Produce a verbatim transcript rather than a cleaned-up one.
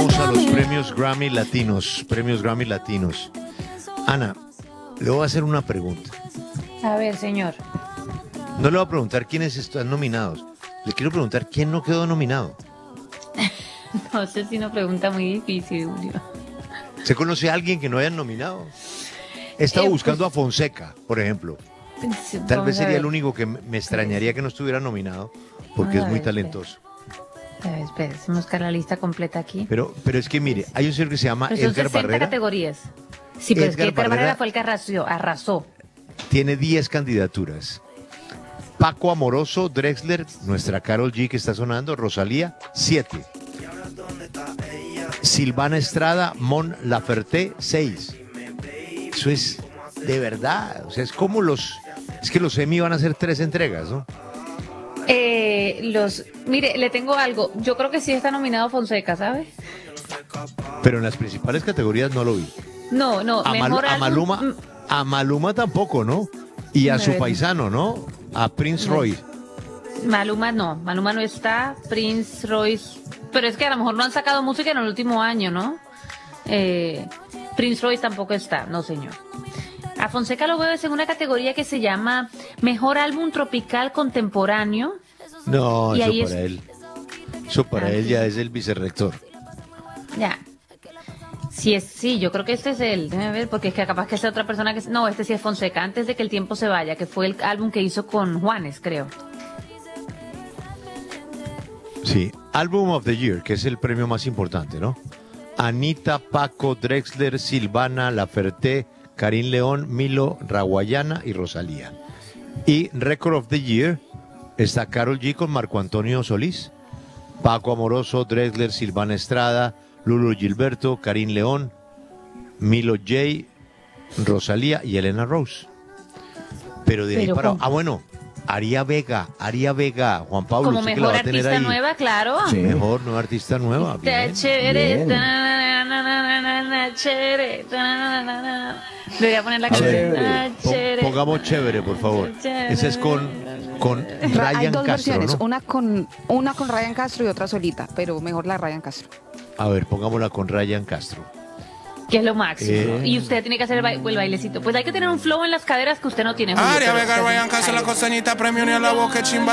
Vamos a los premios Grammy Latinos. Premios Grammy Latinos. Ana, le voy a hacer una pregunta. A ver, señor. No le voy a preguntar quiénes están nominados. Le quiero preguntar quién no quedó nominado. No sé si una pregunta muy difícil, Julio. ¿Se conoce a alguien que no hayan nominado? He estado Eh, buscando pues- a Fonseca, por ejemplo. Sí, Tal vamos vez a sería ver. el único que me me extrañaría que no estuviera nominado, porque Vamos es a muy ver, talentoso. A ver, espera, vamos a buscar la lista completa aquí. Pero, pero es que mire, hay un señor que se llama Pero son Edgar sesenta Barrera. categorías. Sí, pero es que Edgar Edgar Barrera Barrera- fue el que arrasó. arrasó. Tiene diez candidaturas. Paco Amoroso, Drexler, nuestra Karol G que está sonando, Rosalía, siete. Silvana Estrada, Mon Laferte, seis. Eso es de verdad. O sea, es como los. Es que los Emmy van a hacer tres entregas, ¿no? Eh, los, mire, le tengo algo. Yo creo que sí está nominado Fonseca, ¿sabe? Pero en las principales categorías no lo vi. No, no, A, Mal- mejor a álbum- Maluma, mm, a Maluma tampoco, ¿no? Y a A su ver. paisano, ¿no? A Prince No. Royce. Maluma no, Maluma no está, Prince Royce, pero es que a lo mejor no han sacado música en el último año, ¿no? Eh, Prince Royce tampoco está, no señor. A Fonseca lo veo es en una categoría que se llama Mejor Álbum Tropical Contemporáneo. No, Y eso ahí para es- él. Eso para Ah, él sí. ya es el vicerrector. Ya. Sí, es, sí, yo creo que este es él, déjame ver, porque es que capaz que sea otra persona que... No, este sí es Fonseca, antes de que el tiempo se vaya, que fue el álbum que hizo con Juanes, creo. Sí, Album of the Year, que es el premio más importante, ¿no? Anita, Paco, Drexler, Silvana, Laferte, Karim León, Milo, Raguayana y Rosalía. Y Record of the Year está Karol G con Marco Antonio Solís, Paco Amoroso, Drexler, Silvana Estrada, Lulu Gilberto, Karim León, Milo J, Rosalía y Elena Rose. Pero de ahí Pero para... con- Ah, bueno, Aria Vega, Aria Vega, Juan Pablo, Como usted que la mejor va a tener artista ahí. nueva, claro. Sí. Mejor nueva artista nueva. Está Bien. chévere. bien. tananana, chévere. tananana. Debería poner la A ver, canción. Ah, pon- chévere. pongamos chévere, por favor. Esa es con, con Hay Ryan dos Castro, versiones, ¿no? una con una con Ryan Castro y otra solita, pero mejor la Ryan Castro. A ver, pongámosla con Ryan Castro. Que es lo máximo. Eh. Y usted tiene que hacer el, ba- el bailecito. Pues hay que tener un flow en las caderas que usted no tiene. Julio, Aria pero- Vega, Ryan Castro, la costeñita, premio ni a la boca, chimba